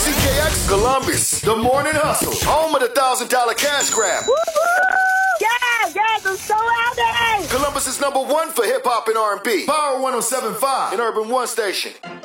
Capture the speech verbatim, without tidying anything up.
C K X Columbus, the morning hustle, home of the thousand dollar cash grab. Woo-hoo! Yeah, yes, I'm so happy. Columbus is number one for hip hop and R and B. Power one oh seven point five and Urban One Station.